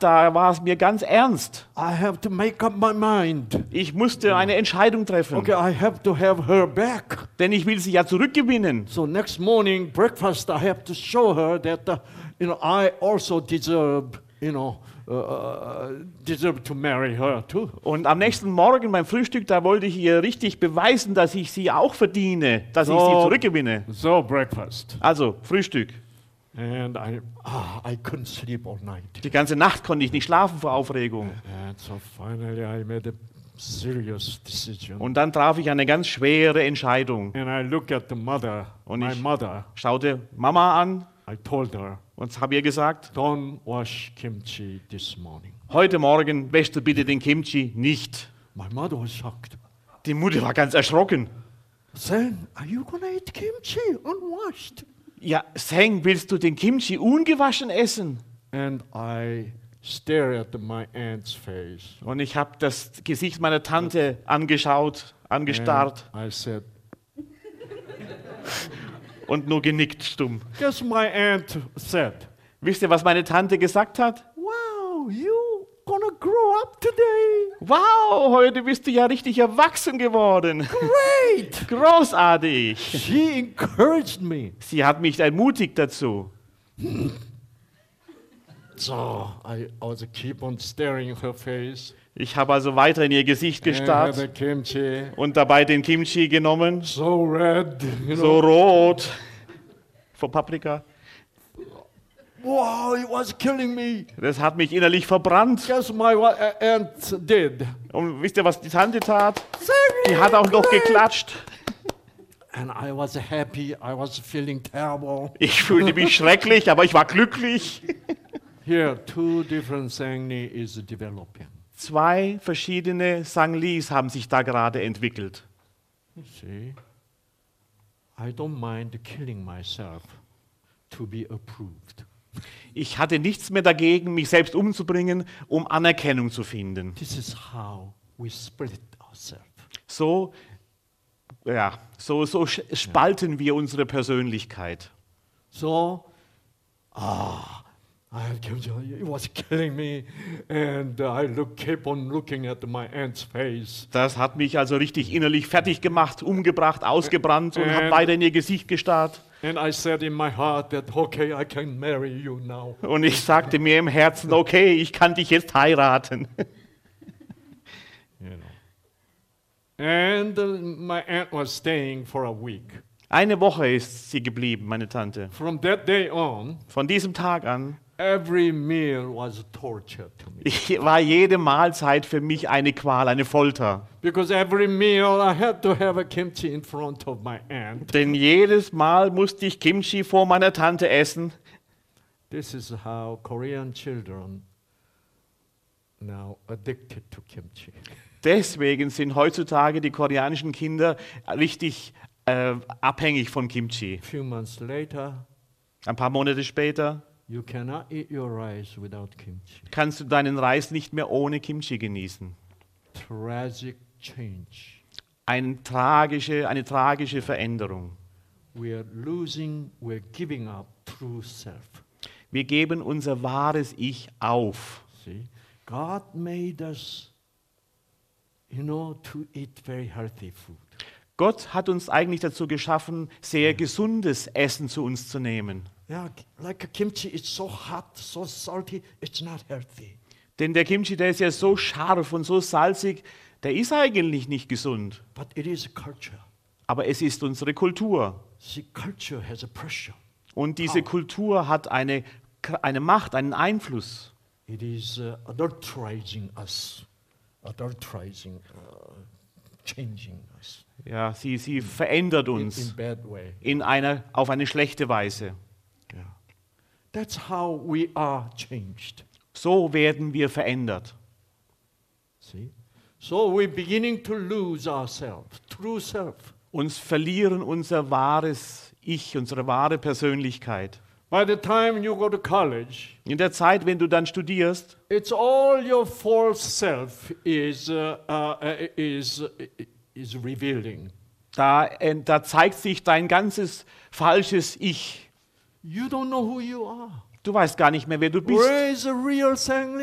da war es mir ganz ernst. I have to make up my mind. Ich musste eine Entscheidung treffen, Okay, I have to have her back. denn ich will sie ja zurückgewinnen. So next morning breakfast, I have to show her that I also deserve, deserve to marry her too. Und am nächsten Morgen beim Frühstück, da wollte ich ihr richtig beweisen, dass ich sie auch verdiene, dass ich sie zurückgewinne. So breakfast, Also Frühstück. and I couldn't sleep all night. Die ganze Nacht konnte ich nicht schlafen vor Aufregung. And so finally, I made a serious decision. Und dann traf ich eine ganz schwere Entscheidung. And I looked at the mother, Und my ich- mother. Schaute Mama an I told her, und habe ihr gesagt, don't wash kimchi this morning. heute Morgen wäschst du bitte den Kimchi nicht. My mother was shocked. Die Mutter war ganz erschrocken. Saying, are you gonna eat kimchi unwashed? Ja, Seng, willst du den Kimchi ungewaschen essen? And I stare at my aunt's face. Und ich habe das Gesicht meiner Tante angestarrt And I said, und nur genickt stumm. guess my aunt said, Wisst ihr, was meine Tante gesagt hat? wow, you gonna grow up today. Wow, heute bist du ja richtig erwachsen geworden. Great! Großartig. She encouraged me. Sie hat mich ermutigt dazu. So I also keep on staring at her face. Ich habe also weiter in ihr Gesicht And had the gestarrt kimchi. und dabei den Kimchi genommen. So red, So rot. Vor Paprika. Wow, it was killing me. Das hat mich innerlich verbrannt. Guess my aunt did. Und wisst ihr, was die Tante tat? Die hat auch noch geklatscht. And I was happy. I was feeling terrible. Ich fühlte mich schrecklich, aber ich war glücklich. Here, two different Sangni is developing. 2 verschiedene Sanglis haben sich da gerade entwickelt. You see, I don't mind killing myself to be approved. Ich hatte nichts mehr dagegen, mich selbst umzubringen, um Anerkennung zu finden. This is how we split ourselves. So spalten wir unsere Persönlichkeit. So, it was killing me, and kept on looking at my aunt's face. Das hat mich also richtig innerlich fertig gemacht, umgebracht, ausgebrannt und habe weiter in ihr Gesicht gestarrt. And I said in my heart that, okay, I can marry you now. Und ich sagte mir im Herzen, okay, ich kann dich jetzt heiraten. You know. And my aunt was staying for a week. Eine Woche ist sie geblieben, meine Tante. From that day on, Von diesem Tag an every meal was torture to me. war jede Mahlzeit für mich eine Qual, eine Folter. Because every meal I had to have a kimchi in front of my aunt. Denn jedes Mal musste ich Kimchi vor meiner Tante essen. This is how Korean children now addicted to kimchi. Deswegen sind heutzutage die koreanischen Kinder richtig abhängig von Kimchi. A few months later, Ein paar Monate später you cannot eat your rice without kimchi. kannst du deinen Reis nicht mehr ohne Kimchi genießen. Tragic change. Eine tragische Veränderung. We're giving up true self. Wir geben unser wahres Ich auf. See, God made us, to eat very healthy food. Gott hat uns eigentlich dazu geschaffen, sehr gesundes Essen zu uns zu nehmen. Yeah, like a kimchi, it's so hot, so salty, it's not healthy. Denn der Kimchi, der ist ja so scharf und so salzig, der ist eigentlich nicht gesund. But it is a culture. Aber es ist unsere Kultur. See, culture has a pressure. Und diese Kultur hat eine Macht, einen Einfluss. It is adulterizing us, changing us Ja, sie verändert in uns bad way. auf eine schlechte Weise. Yeah. That's how we are changed. So werden wir verändert. See? So we're beginning to lose ourselves, true self. Uns verlieren unser wahres Ich, unsere wahre Persönlichkeit. By the time you go to college, In der Zeit, wenn du dann studierst, it's all your false self is revealing. da zeigt sich dein ganzes falsches Ich. You don't know who you are. Du weißt gar nicht mehr, wer du bist. Where is the real Sangli?